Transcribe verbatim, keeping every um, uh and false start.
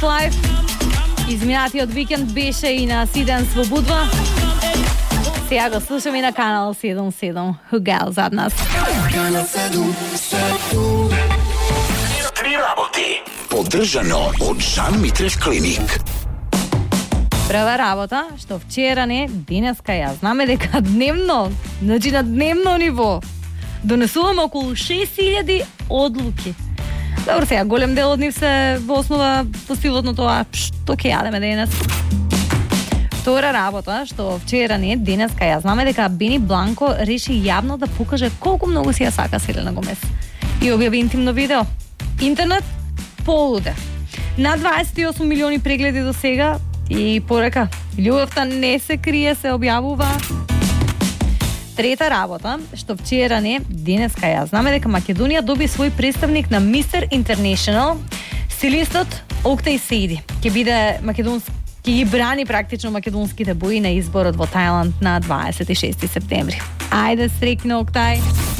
Live. Изминатиот викенд беше и на Сиденс во Будва. Сега го слушаме на канал седум седум. Хугал зад нас. Канал седум седум. Три работи. Поддржано од Жан Митрев клиник. Прва работа, што вчера не, денеска ја знаме дека дневно, значи на дневно ниво, донесуваме околу шест илјади одлуки. Добро, сега голем дел од нив се во основа по стилот на тоа што ќе јадеме денес. Втора работа, што вчера не, денеска ја знаме дека Бени Бланко реши јавно да покаже колку многу си ја сака Селена Гомез. И објави интимно видео. Интернет полуде. На дваесет и осум милиони прегледи до сега и порека. Љубовта не се крие, се објавува. Трета работа, што вчера не, денеска ја знаме дека Македонија доби свој представник на Мистер Интернешнл, стилистот Октај Сейди. Ќе биде македонски, ќе ги брани практично македонските бои на изборот во Тајланд на дваесет и шести септември. Ајде, среќно Октај!